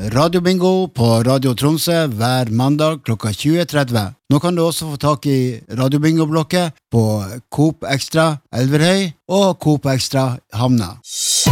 Radiobingo på Radio Tromsø hver mandag klokka 20:30. Nå kan du også få tak i Radiobingo-blokket på Coop Extra Elverhøy og Coop Extra Hamna.